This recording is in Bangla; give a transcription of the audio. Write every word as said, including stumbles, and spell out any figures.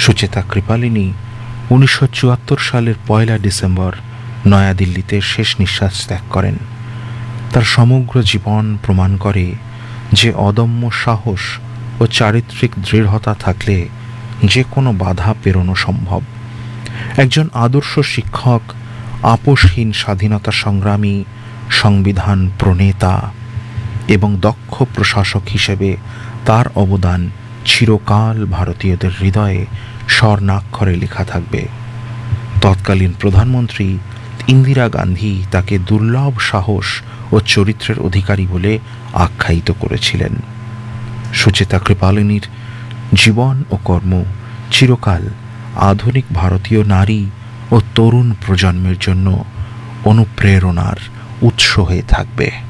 সুচেতা কৃপালিনী উনিশশো চুয়াত্তর সালের পয়লা ডিসেম্বর নয়াদিল্লিতে শেষ নিঃশ্বাস ত্যাগ করেন। তার সমগ্র জীবন প্রমাণ করে যে অদম্য সাহস ও চারিত্রিক দৃঢ়তা থাকলে যে কোনো বাধা পেরোনো সম্ভব। একজন আদর্শ শিক্ষক, আপোষহীন স্বাধীনতা সংগ্রামী, সংবিধান প্রণেতা এবং দক্ষ প্রশাসক হিসেবে তার অবদান চিরকাল ভারতীয়দের হৃদয়ে স্বর্ণাক্ষরে লেখা থাকবে। তৎকালীন প্রধানমন্ত্রী ইন্দিরা গান্ধী তাকে দুর্লভ সাহস ও চরিত্রের অধিকারী বলে আখ্যায়িত করেছিলেন। সুচেতা কৃপালিনীর জীবন ও কর্ম চিরকাল আধুনিক ভারতীয় নারী ও তরুণ প্রজন্মের জন্য অনুপ্রেরণার উৎস হয়ে থাকবে।